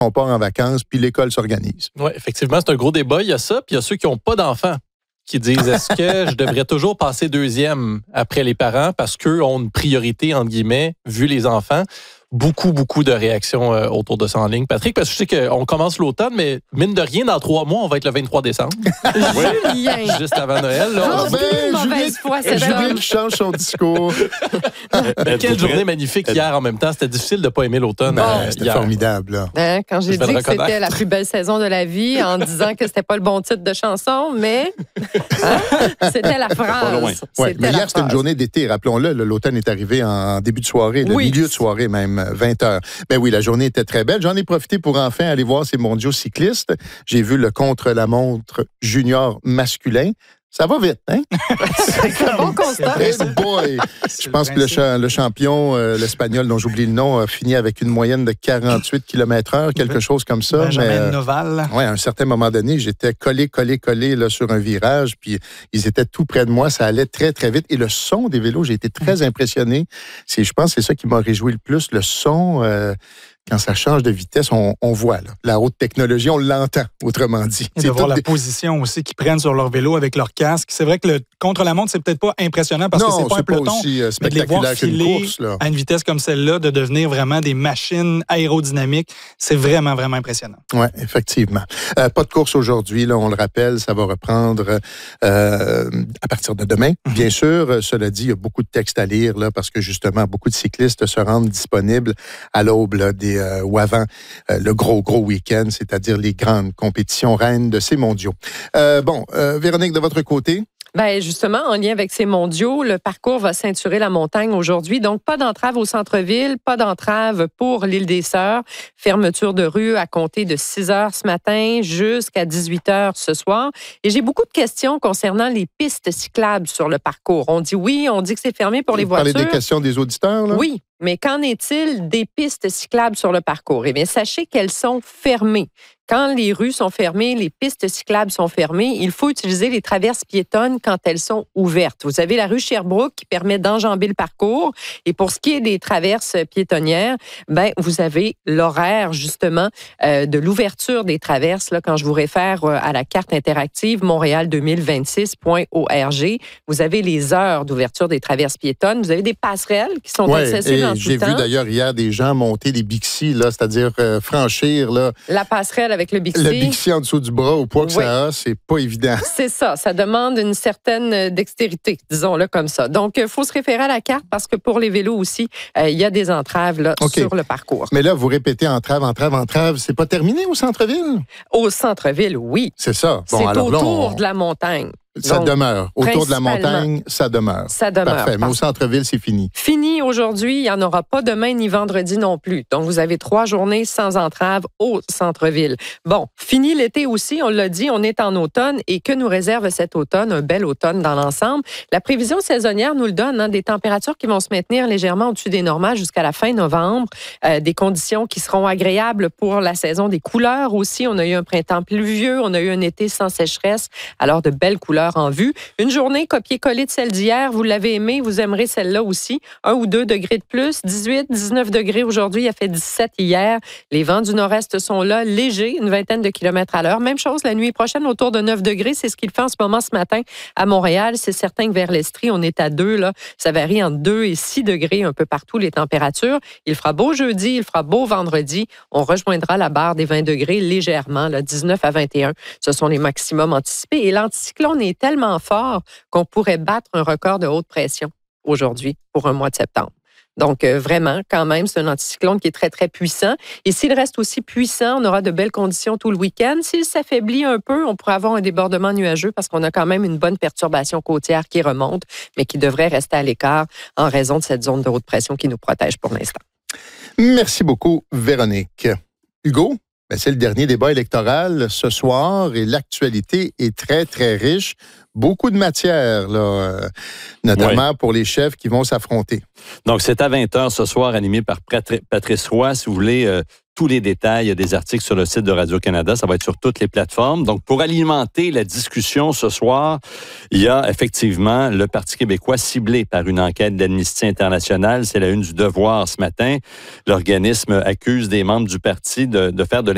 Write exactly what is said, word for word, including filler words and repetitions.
on part en vacances, puis l'école s'organise. Oui, effectivement, c'est un gros débat. Il y a ça, puis il y a ceux qui n'ont pas d'enfants qui disent, est-ce que je devrais toujours passer deuxième après les parents parce qu'eux ont une priorité, entre guillemets, vu les enfants? Beaucoup, beaucoup de réactions euh, autour de ça en ligne. Patrick, parce que je sais qu'on commence l'automne, mais mine de rien, dans trois mois, on va être le vingt-trois décembre. Julien! Juste avant Noël. Là, Ah, on... ben, mauvaise foi, cette Julien heure. qui change son discours. Mais quelle journée magnifique hier en même temps. C'était difficile de ne pas aimer l'automne. Ben, euh, c'était hier. formidable. Là. Hein, quand j'ai Je vais dit le que c'était reconnaître. la plus belle saison de la vie en disant que c'était pas le bon titre de chanson, mais hein, c'était la phrase. loin. Ouais, C'était mais la hier, c'était une phrase. journée d'été, rappelons-le. là, L'automne est arrivé en début de soirée, le Oui. milieu de soirée même, vingt heures. Ben oui, la journée était très belle. J'en ai profité pour enfin aller voir ces mondiaux cyclistes. J'ai vu le contre-la-montre junior masculin. Ça va vite, hein? C'est un bon constat. Hey boy! Je pense que le, cha- le champion, euh, l'Espagnol, dont j'oublie le nom, a fini avec une moyenne de quarante-huit kilomètres heure, quelque chose comme ça. Benjamin mais, euh, Noval. Ouais, à un certain moment donné, j'étais collé, collé, collé là, sur un virage, puis ils étaient tout près de moi. Ça allait très, très vite. Et le son des vélos, j'ai été très impressionné. C'est, je pense que c'est ça qui m'a réjoui le plus. Le son, euh, quand ça change de vitesse, on, on voit là, la haute technologie, on l'entend, autrement dit. Et C'est de voir tout la des- position aussi qu'ils prennent sur leur vélo avec leur casque. C'est vrai que le contre-la-montre, c'est peut-être pas impressionnant parce non, que c'est pas un peloton. aussi euh, Mais de les voir spectaculaire qu'une filer course. Là. à une vitesse comme celle-là, de devenir vraiment des machines aérodynamiques, c'est vraiment, vraiment impressionnant. Oui, effectivement. Euh, pas de course aujourd'hui, là, on le rappelle, ça va reprendre euh, à partir de demain. Mm-hmm. Bien sûr, euh, cela dit, il y a beaucoup de textes à lire là, parce que justement, beaucoup de cyclistes se rendent disponibles à l'aube là, des, euh, ou avant euh, le gros, gros week-end, c'est-à-dire les grandes compétitions reines de ces mondiaux. Euh, bon, euh, Véronique, de votre côté? Ben justement, en lien avec ces mondiaux, le parcours va ceinturer la montagne aujourd'hui. Donc, pas d'entrave au centre-ville, pas d'entrave pour l'île des Sœurs. Fermeture de rue à compter de six heures ce matin jusqu'à dix-huit heures ce soir. Et j'ai beaucoup de questions concernant les pistes cyclables sur le parcours. On dit oui, on dit que c'est fermé pour les Vous parlez voitures. des questions des auditeurs, là? Oui, mais qu'en est-il des pistes cyclables sur le parcours? Eh bien, sachez qu'elles sont fermées. Quand les rues sont fermées, les pistes cyclables sont fermées, il faut utiliser les traverses piétonnes quand elles sont ouvertes. Vous avez la rue Sherbrooke qui permet d'enjamber le parcours. Et pour ce qui est des traverses piétonnières, ben vous avez l'horaire, justement, euh, de l'ouverture des traverses. Là, quand je vous réfère euh, à la carte interactive Montréal deux mille vingt-six point org, vous avez les heures d'ouverture des traverses piétonnes. Vous avez des passerelles qui sont Ouais, accessibles et en tout j'ai temps. vu d'ailleurs hier des gens monter des Bixi, là, c'est-à-dire euh, franchir là, La passerelle avec le Bixi. le Bixi en dessous du bras au poids que Oui. ça a, c'est pas évident. C'est ça, ça demande une certaine dextérité, disons-le comme ça. Donc, il faut se référer à la carte parce que pour les vélos aussi, il euh, y a des entraves là, OK. sur le parcours. Mais là, vous répétez entrave, entrave, entrave, c'est pas terminé au centre-ville? Au centre-ville, oui. C'est ça. Bon, c'est alors là, autour on- de la montagne. ça Donc, demeure. Autour de la principalement, montagne, ça demeure. Ça demeure. Parfait. Mais au Parce- centre-ville, c'est fini. Fini aujourd'hui, il n'y en aura pas demain ni vendredi non plus. Donc, vous avez trois journées sans entrave au centre-ville. Bon, fini l'été aussi, on l'a dit, on est en automne. Et que nous réserve cet automne? Un bel automne dans l'ensemble. La prévision saisonnière nous le donne, hein, des températures qui vont se maintenir légèrement au-dessus des normales jusqu'à la fin novembre. Euh, des conditions qui seront agréables pour la saison des couleurs aussi. On a eu un printemps pluvieux, on a eu un été sans sécheresse. Alors, de belles couleurs en vue. Une journée copier-coller de celle d'hier, vous l'avez aimée, vous aimerez celle-là aussi. Un ou deux degrés de plus, dix-huit, dix-neuf degrés aujourd'hui, il a fait dix-sept hier. Les vents du nord-est sont là, légers, une vingtaine de kilomètres à l'heure. Même chose la nuit prochaine, autour de neuf degrés, c'est ce qu'il fait en ce moment ce matin à Montréal. C'est certain que vers l'Estrie, on est à deux, là. Ça varie entre deux et six degrés un peu partout, les températures. Il fera beau jeudi, il fera beau vendredi. On rejoindra la barre des vingt degrés légèrement, là, dix-neuf à vingt et un. Ce sont les maximums anticipés. Et l'anticyclone est tellement fort qu'on pourrait battre un record de haute pression aujourd'hui pour un mois de septembre. Donc, euh, vraiment, quand même, c'est un anticyclone qui est très, très puissant. Et s'il reste aussi puissant, on aura de belles conditions tout le week-end. S'il s'affaiblit un peu, on pourrait avoir un débordement nuageux parce qu'on a quand même une bonne perturbation côtière qui remonte, mais qui devrait rester à l'écart en raison de cette zone de haute pression qui nous protège pour l'instant. Merci beaucoup, Véronique. Hugo? Ben, c'est le dernier débat électoral ce soir et l'actualité est très, très riche. Beaucoup de matière, là, euh, notamment ouais. pour les chefs qui vont s'affronter. Donc, c'est à vingt heures ce soir, animé par Patrice Roy. Si vous voulez euh, tous les détails, il y a des articles sur le site de Radio-Canada. Ça va être sur toutes les plateformes. Donc, pour alimenter la discussion ce soir, il y a effectivement le Parti québécois ciblé par une enquête d'Amnesty International. C'est la une du Devoir ce matin. L'organisme accuse des membres du parti de, de faire de